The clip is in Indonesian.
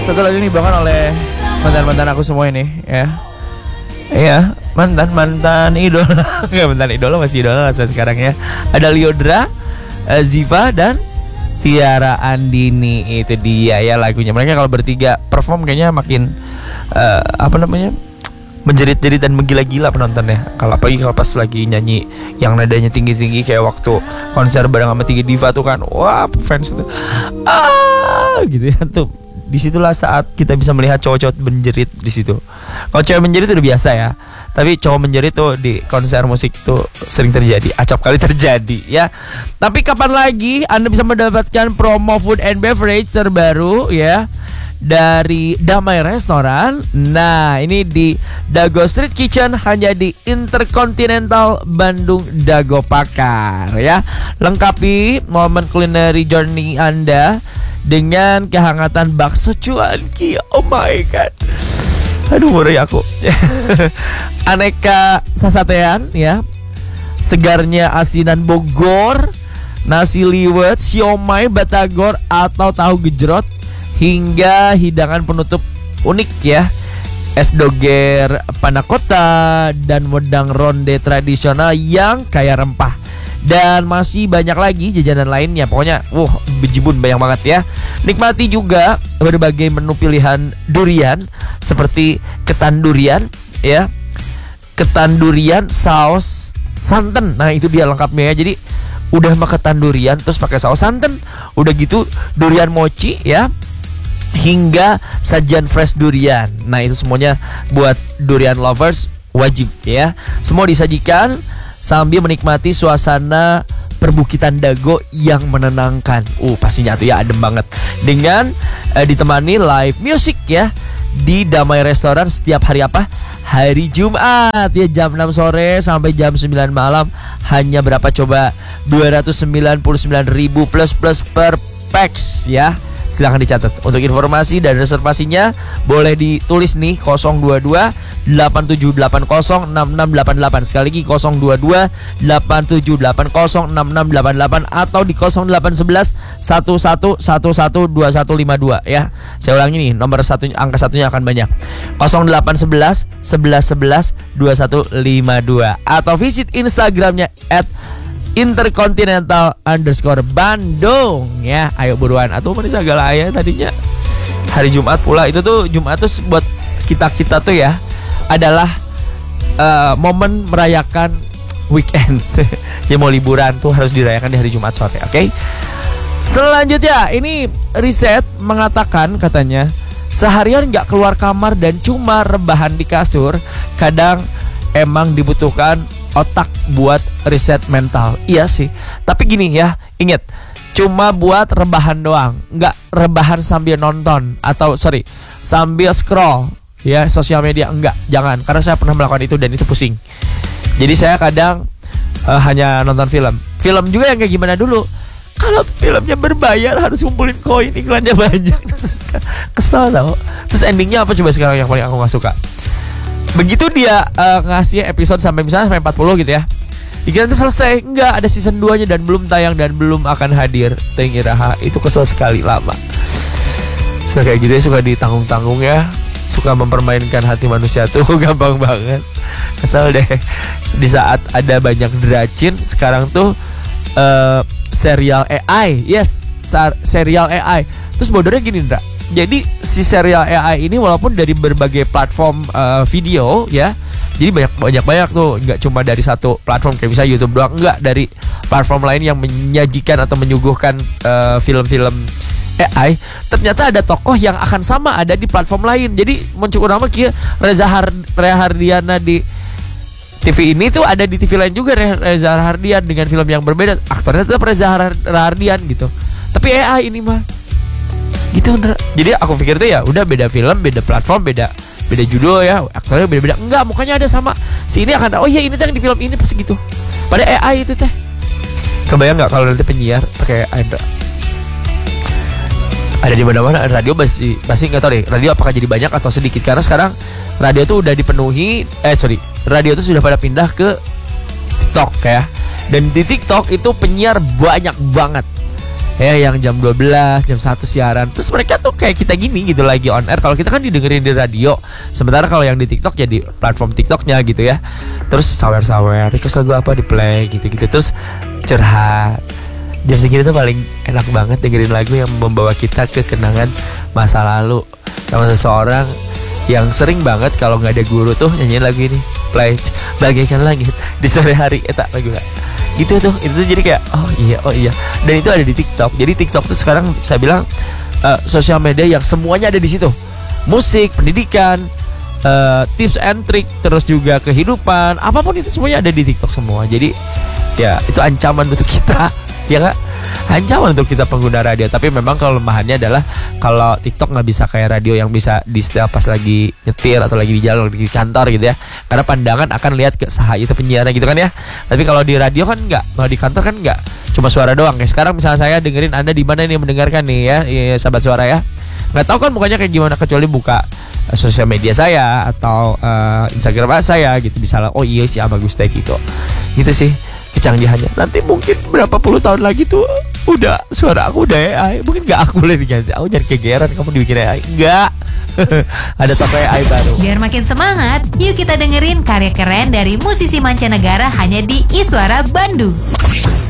Satu lagi dibawakan oleh mantan-mantan aku semua ini ya. Iya, mantan idola. Enggak, mantan idola, masih idola lah sekarang ya. Ada Lyodra, Ziva dan Tiara Andini. Itu dia ya lagunya. Mereka kalau bertiga perform kayaknya makin menjerit-jerit dan menggila-gila penontonnya. Kalau apalagi kalau pas lagi nyanyi yang nadanya tinggi-tinggi kayak waktu konser bareng sama 3 diva tuh kan. Wah, fans itu gitu ya tuh. Disitulah saat kita bisa melihat cowok-cowok menjerit di situ. Kalau cewek menjerit itu udah biasa ya. Tapi cowok menjerit tuh di konser musik tuh sering terjadi, acap kali terjadi ya. Tapi kapan lagi Anda bisa mendapatkan promo food and beverage terbaru ya dari Damai Restoran? Nah, ini di Dago Street Kitchen, hanya di Intercontinental Bandung Dago Pakar ya. Lengkapi momen culinary journey Anda dengan kehangatan bakso cuanki. Oh my god. Aduh, ngeri aku. Aneka sasatean ya. Segarnya asinan Bogor, nasi liwet, siomay batagor atau tahu gejrot, hingga hidangan penutup unik ya. Es doger panakota dan wedang ronde tradisional yang kaya rempah. Dan masih banyak lagi jajanan lainnya. Pokoknya bejibun banyak banget ya. Nikmati juga berbagai menu pilihan durian seperti ketan durian ya. Ketan durian saus santan. Nah, itu dia lengkapnya ya. Jadi udah makan ketan durian terus pakai saus santan. Udah gitu durian mochi ya. Hingga sajian fresh durian. Nah, itu semuanya buat durian lovers wajib ya. Semua disajikan sambil menikmati suasana perbukitan Dago yang menenangkan. Pastinya tuh ya adem banget. Dengan ditemani live music ya di Damai Restoran setiap hari apa? Hari Jumat ya, jam 6 sore sampai jam 9 malam. Hanya berapa coba? 299.000 plus per pax ya. Silahkan dicatat. Untuk informasi dan reservasinya boleh ditulis nih 022 8780 6688. Sekali lagi 022 8780 6688 atau di 0811 11112152 ya. Saya ulangi nih, nomor angka satunya akan banyak. 0811 1111 2152 atau visit Instagramnya @intercontinental_Bandung ya. Ayo buruan. Atau mana segala ayah tadinya hari Jumat pula. Itu tuh Jumat tuh buat kita tuh ya adalah momen merayakan weekend. Ya mau liburan tuh harus dirayakan di hari Jumat sore. Oke. Selanjutnya ini riset mengatakan katanya seharian gak keluar kamar dan cuma rebahan di kasur kadang emang dibutuhkan otak buat riset mental. Iya sih. Tapi gini ya, ingat, cuma buat rebahan doang, nggak rebahan sambil nonton atau sambil scroll ya sosial media. Enggak, jangan. Karena saya pernah melakukan itu dan itu pusing. Jadi saya kadang hanya nonton film juga yang kayak gimana dulu. Kalau filmnya berbayar harus ngumpulin koin, iklannya banyak. Kesel tau. Terus endingnya apa coba sekarang yang paling aku gak suka? Begitu dia ngasih episode sampai 40 gitu ya, dikira nanti selesai. Enggak, ada season 2 nya dan belum tayang dan belum akan hadir. Tengiraha, itu kesel sekali lama. Suka kayak gitu ya, suka ditanggung-tanggung ya. Suka mempermainkan hati manusia tuh gampang banget. Kesel deh. Di saat ada banyak dracin sekarang tuh serial AI. Yes, serial AI. Terus bodohnya gini, Ndra. Jadi si serial AI ini walaupun dari berbagai platform video ya, jadi banyak tuh, nggak cuma dari satu platform kayak bisa YouTube doang, nggak, dari platform lain yang menyajikan atau menyuguhkan film-film AI. Ternyata ada tokoh yang akan sama ada di platform lain. Jadi muncul nama kia Reza Hardiana di TV ini tuh ada di TV lain juga Reza Hardian dengan film yang berbeda. Aktornya tetap Reza Hardian gitu. Tapi AI ini mah gitu. Jadi aku pikir tuh ya udah beda film, beda platform, beda judul ya, aktornya beda-beda. Enggak, mukanya ada sama. Si ini akan ini tuh yang di film ini pasti gitu. Pada AI itu teh. Kebayang nggak kalau nanti penyiar pakai ada di mana-mana radio pasti nggak tahu deh radio apakah jadi banyak atau sedikit, karena sekarang radio tuh udah dipenuhi radio tuh sudah pada pindah ke TikTok ya. Dan di TikTok itu penyiar banyak banget. ya yang jam 12, jam 1 siaran. Terus mereka tuh kayak kita gini gitu lagi on air. Kalau kita kan didengerin di radio. Sementara kalau yang di TikTok ya di platform TikToknya gitu ya. Terus sawer-sawer, request lagu apa di play gitu-gitu. Terus curhat. Jam segini tuh paling enak banget dengerin lagu yang membawa kita ke kenangan masa lalu sama seseorang yang sering banget kalau nggak ada guru tuh nyanyiin lagu ini, play bagaikan langit di sore hari, tak lagu gak? Gitu tuh, itu tuh jadi kayak oh iya, dan itu ada di TikTok. Jadi TikTok tuh sekarang saya bilang sosial media yang semuanya ada di situ, musik, pendidikan, tips and trick, terus juga kehidupan, apapun itu semuanya ada di TikTok semua. Jadi ya itu ancaman untuk kita, ya nggak? Ancaman untuk kita pengguna radio. Tapi memang kelemahannya adalah kalau TikTok nggak bisa kayak radio yang bisa di setel pas lagi nyetir atau lagi di jalan, lagi di kantor gitu ya. Karena pandangan akan lihat ke sahaya itu penyiarnya gitu kan ya. Tapi kalau di radio kan nggak, kalau di kantor kan nggak, cuma suara doang. Kayak sekarang misalnya saya dengerin Anda di mana nih mendengarkan nih ya, sahabat suara ya. Nggak tahu kan mukanya kayak gimana kecuali buka sosial media saya atau Instagram saya gitu, misalnya oh iya sih bagus deh gitu sih kecanggihannya. Nanti mungkin berapa puluh tahun lagi tuh udah suara aku udah AI, mungkin gak aku boleh diganti. Aku jangan kegeran kamu dibikin AI, enggak. Ada toko AI baru. Biar makin semangat, yuk kita dengerin karya keren dari musisi mancanegara hanya di Iswara Bandung.